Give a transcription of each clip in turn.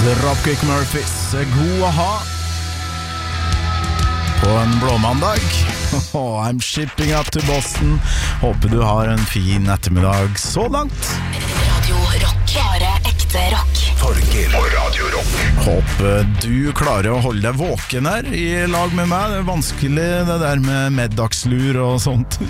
Dropkick Murphys, god å ha på en blåmandag. I'm shipping up to Boston. Håper du har en fin ettermiddag så langt. Radio Rock, bare ekte rock. Torgil på Radio Rock. Håper du klarer å holde deg våken her i lag med meg. Det er vanskelig det der med middagslur og sånt,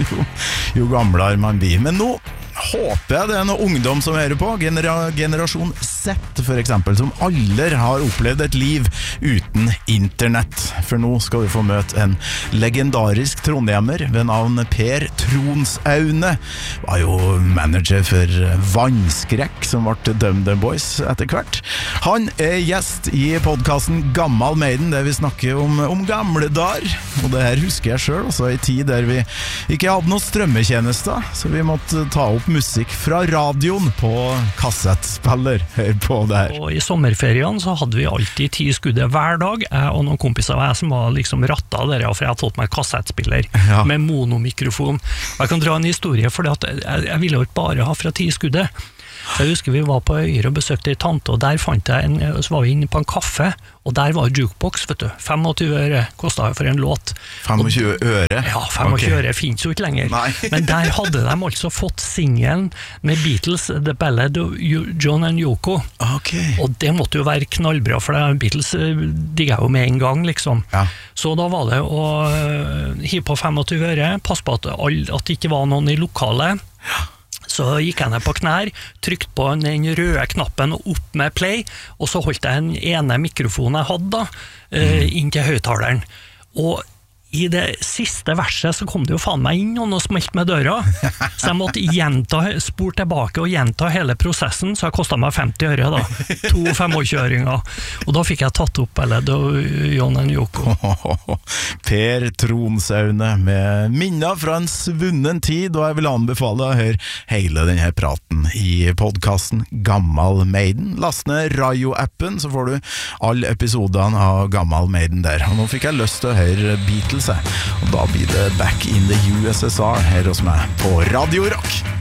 jo gamlere man blir. Men nå håper jeg det er noen ungdom som hører på, generasjon Z for eksempel, som aldri har opplevd et liv uten internett. For nå skal vi få møte en legendarisk trondhjemmer ved navn Per Tronsaune. Var jo manager for Vannskrekk, som ble DumDum Boys etter hvert. Han er gjest i podcasten Gammal Maiden, der vi snakker om gamle dager. Og det her husker jeg selv, også i tid der vi ikke hadde noen strømmetjenester, så vi måtte ta opp musikk fra radioen på kassettspiller. Hør på det her. Og i sommerferien så hadde vi alltid 10 skudder hver dag. Jeg og noen kompiser av jeg som var liksom ratta der, for jeg hadde fått meg kassettspiller med monomikrofon. Og jeg kan dra en historie, for jeg ville jo ikke bare ha fra 10 skudder. Så jeg husker vi var på Øyer og besøkte en tante, og der fant jeg så var vi inne på en kaffe, og der var jukebox, vet du. 25 øre kostet for en låt. 25 øre? Ja, 25 øre finnes jo ikke lenger. Nei. Men der hadde de altså fått singelen med Beatles, The Ballad of John and Yoko. Okay. Og det måtte jo være knallbra, for Beatles digger jo med en gang, liksom. Ja. Så da var det å hive på 25 øre, pass på at det ikke var noen i lokalet. Så gikk jeg ned på knær, trykte på den røde knappen og opp med play, og så holdt jeg den ene mikrofonen jeg hadde inn til høyttaleren. Og i det siste verset så kom det jo faen meg inn noen og smelt med døra, så jeg måtte spore tilbake og gjenta hele prosessen, så det kostet meg 50 øre da, 2 25-øringer, og da fikk jeg tatt opp John and Yoko. Per Tronsaune med minner fra en svunnen tid, og jeg vil anbefale å høre hele denne praten i podcasten Gammal Maiden. Last ned Rayo-appen, så får du alle episodene av Gammal Maiden der. Og nå fikk jeg lyst til å høre Beatles, og da blir det Back in the USSR her hos meg på Radio Rock.